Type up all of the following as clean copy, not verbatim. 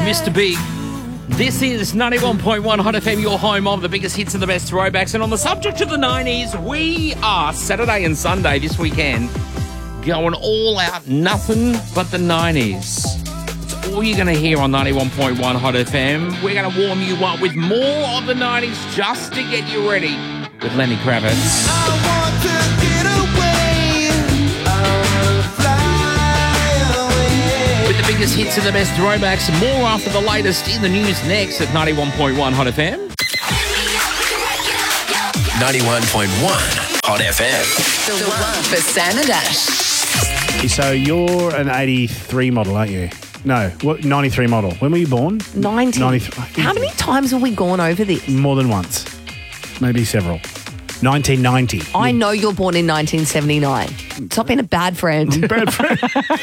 Mr. Big. This is 91.1 Hot FM, your home of the biggest hits and the best throwbacks. And on the subject of the 90s, we are Saturday and Sunday this weekend going all out, nothing but the 90s. It's all you're going to hear on 91.1 Hot FM. We're going to warm you up with more of the 90s just to get you ready with Lenny Kravitz. I want to get away. I want to fly away. With the biggest hits and the best throwbacks, more after the latest in the news next at 91.1 Hot FM. 91.1 Hot FM. The one for Sam and Ash. So you're an 83 model, aren't you? No, what? 93 model. When were you born? 90. 93. How many times have we gone over this? More than once. Maybe several. 1990. I know you're born in 1979. Stop being a bad friend. Bad friend.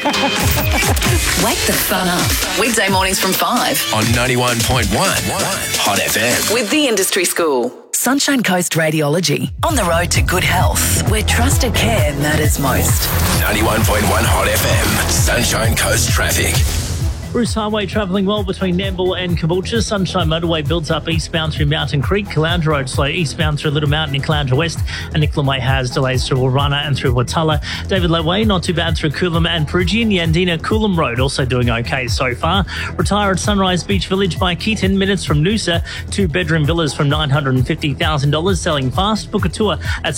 Wake the fun up. Weekday mornings from 5 On 91.1 Hot FM. with the Industry School. Sunshine Coast Radiology. On the road to good health, where trusted care matters most. 91.1 Hot FM. Sunshine Coast Traffic. Bruce Highway travelling well between Nambour and Caboolture. Sunshine Motorway builds up eastbound through Mountain Creek. Caloundra Road slow eastbound through Little Mountain and Caloundra West. And Nicola Way has delays through Warana and through Watala. David Low Way not too bad through Coolum and Perugian. Yandina Coolum Road also doing okay so far. Retire at Sunrise Beach Village by Keaton, minutes from Noosa. 2-bedroom villas from $950,000 selling fast. Book a tour at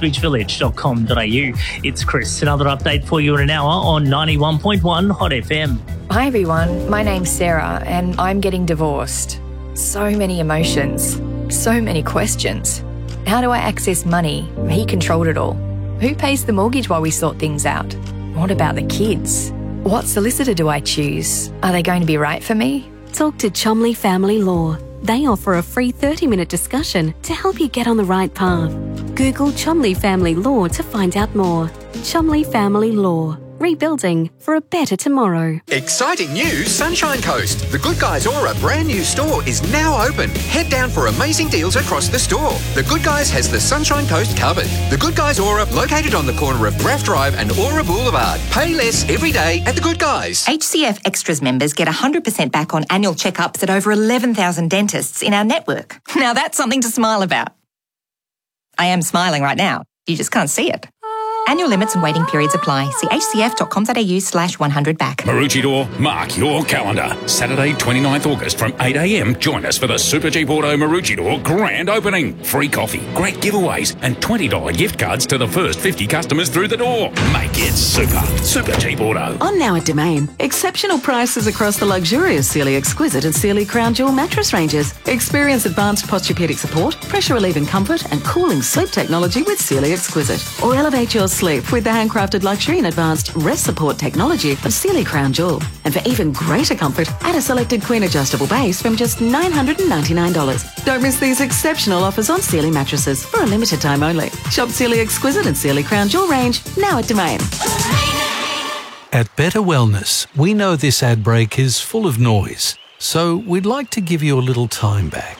sunrisebeachvillage.com.au. It's Chris. Another update for you in an hour on 91.1 Hot FM. Hi everyone, my name's Sarah and I'm getting divorced. So many emotions, so many questions. How do I access money? He controlled it all. Who pays the mortgage while we sort things out? What about the kids? What solicitor do I choose? Are they going to be right for me? Talk to Chumley Family Law. They offer a free 30-minute discussion to help you get on the right path. Google Chumley Family Law to find out more. Chumley Family Law. Rebuilding for a better tomorrow. Exciting news, Sunshine Coast. The Good Guys Aura brand new store is now open. Head down for amazing deals across the store. The Good Guys has the Sunshine Coast covered. The Good Guys Aura, located on the corner of Graff Drive and Aura Boulevard. Pay less every day at the Good Guys. HCF Extras members get 100% back on annual checkups at over 11,000 dentists in our network. Now that's something to smile about. I am smiling right now. You just can't see it. Annual limits and waiting periods apply. See hcf.com.au/100back. Maroochydore, mark your calendar. Saturday, 29th August from 8 a.m. Join us for the Super Cheap Auto Maroochydore grand opening. Free coffee, great giveaways and $20 gift cards to the first 50 customers through the door. Make it super. Super Cheap Auto. On now at Domain. Exceptional prices across the luxurious Sealy Exquisite and Sealy Crown Jewel mattress ranges. Experience advanced posturepedic support, pressure relieving comfort and cooling sleep technology with Sealy Exquisite. Or elevate your sleep with the handcrafted luxury and advanced rest support technology of Sealy Crown Jewel. And for even greater comfort, add a selected queen adjustable base from just $999. Don't miss these exceptional offers on Sealy mattresses for a limited time only. Shop Sealy Exquisite and Sealy Crown Jewel range now at Domain. At Better Wellness, we know this ad break is full of noise, so we'd like to give you a little time back.